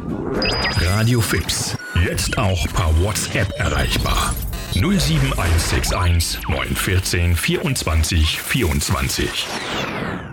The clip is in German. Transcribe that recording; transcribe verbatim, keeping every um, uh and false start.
Radio Fips, jetzt auch per WhatsApp erreichbar. null sieben eins sechs eins neun eins vier vierundzwanzig vierundzwanzig.